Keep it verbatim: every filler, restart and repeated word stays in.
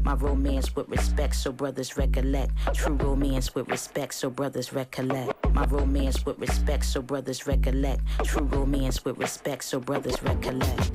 My romance with respect, so brothers recollect. True romance with respect, so brothers recollect. My romance with respect, so brothers recollect. True romance with respect, so brothers recollect.